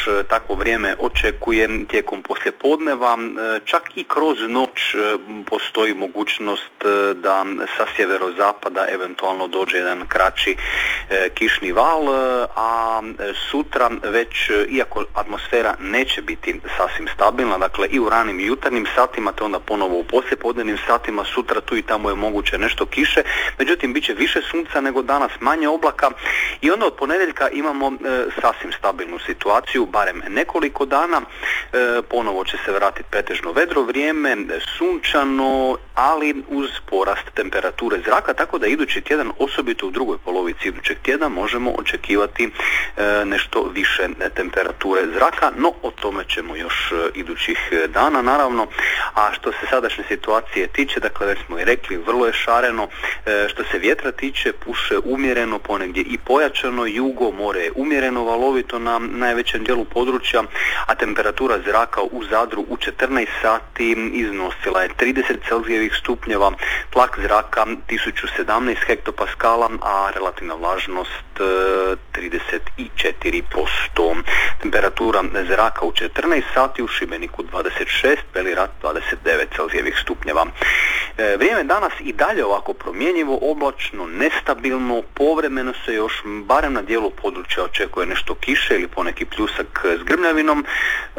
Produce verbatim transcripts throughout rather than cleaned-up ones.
takvo vrijeme očekuje tijekom poslijepodneva. Čak i kroz noć postoji mogućnost da sa sjeverozapada eventualno dođe jedan kraći kišni val, a sutra već, iako atmosfera neće biti sasvim stabilna, dakle i u ranim i jutarnjim satima, te onda ponovo u poslijepodnevnim satima, sutra tu i tamo je moguće nešto kiše, međutim bit će više sunca nego danas, manje oblaka i onda od ponedjeljka imamo e, sasvim stabilnu situaciju, barem nekoliko dana. E, ponovo će se vratiti pretežno vedro vrijeme, sunčano, ali uz porast temperature zraka, tako da idući tjedan, osobito u drugoj polovici idućeg tjedna, možemo očekivati e, nešto više temperature zraka, no o tome ćemo još e, idućih dana naravno. A što se sadašnje situacije tiče, dakle već smo i rekli, vrlo je šareno. E, što se vjetra tiče, puše umjereno, ponegdje i pojačano, jugo, more je umjereno valovito na najvećem dijelu područja, a temperatura zraka u Zadru u četrnaest sati iznosila je trideset celzijevih stupnjeva, tlak zraka tisuću sedamnaest hektopaskala, a relativna vlažnost e, trideset četiri posto. Temperatura zraka u četrnaest sati u Šibeniku dvadeset šest, Beli Rat dvadeset devet celzijevih stupnjeva. E, vrijeme danas i dalje ovako promjenjivo, oblačno, nestabilno, povremeno se još barem na dijelu područja očekuje nešto kiše ili poneki pljusak s grmljavinom, e,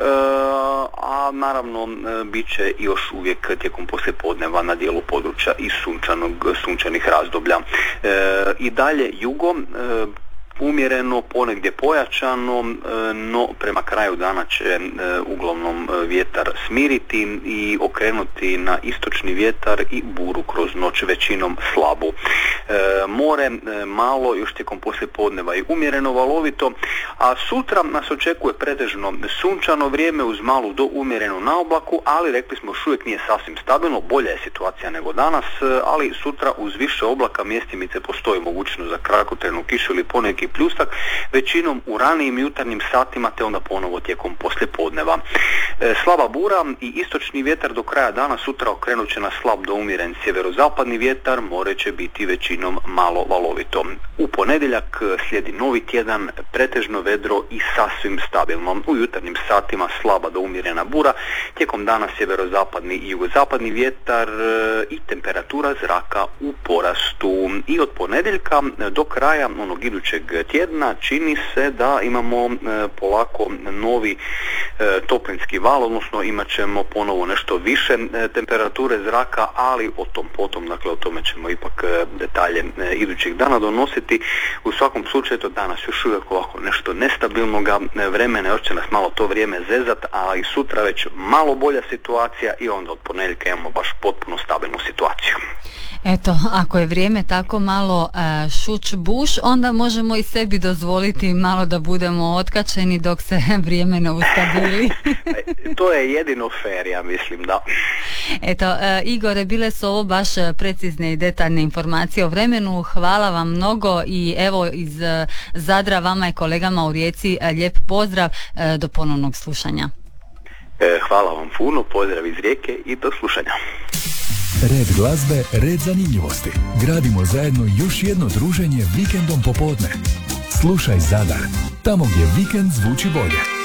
a naravno e, bit će još uvijek tijekom poslijepodneva na dijelu područja i sunčanog, sunčanih razdoblja. E, I dalje jugo, e, umjereno, ponegdje pojačano, no prema kraju dana će uglavnom vjetar smiriti i okrenuti na istočni vjetar i buru kroz noć, većinom slabu. More malo još tijekom poslijepodneva i umjereno valovito, a sutra nas očekuje pretežno sunčano vrijeme uz malu do umjerenu naoblaku, ali rekli smo još uvijek nije sasvim stabilno, bolja je situacija nego danas, ali sutra uz više oblaka mjestimice postoji mogućnost za kratkotrajnu kišu ili poneki pljusak, većinom u ranijim jutarnjim satima, te onda ponovo tijekom poslijepodneva. E, slaba bura i istočni vjetar do kraja dana, sutra okrenut će na slab do umjeren sjeverozapadni vjetar, more će biti većinom malo valovito. U ponedjeljak slijedi novi tjedan, pretežno vedro i sasvim stabilno. U jutarnjim satima slaba do umjerena bura, tijekom dana sjeverozapadni i jugozapadni vjetar i temperatura zraka u porastu. I od ponedjeljka do kraja onog idućeg tjedna čini se da imamo polako novi toplinski val, odnosno imat ćemo ponovo nešto više temperature zraka, ali o tom potom, dakle o tome ćemo ipak detalje idućih dana donositi. U svakom slučaju to danas još uvijek ovako nešto nestabilnog vremena, još će nas malo to vrijeme zezat, a i sutra već malo bolja situacija i onda od ponedjeljka imamo baš potpuno stabilnu situaciju. Eto, ako je vrijeme tako malo uh, šuć buš, onda možemo i sebi dozvoliti malo da budemo otkačeni dok se vrijeme ne ustabili. To je jedino fair, ja mislim, da. Eto, uh, Igore, bile su ovo baš precizne i detaljne informacije o vremenu. Hvala vam mnogo i evo iz uh, Zadra vama i kolegama u Rijeci uh, lijep pozdrav, uh, do ponovnog slušanja. E, hvala vam puno, pozdrav iz Rijeke i do slušanja. Red glazbe, red zanimljivosti. Gradimo zajedno još jedno druženje vikendom popodne. Slušaj Zadar, tamo gdje vikend zvuči bolje.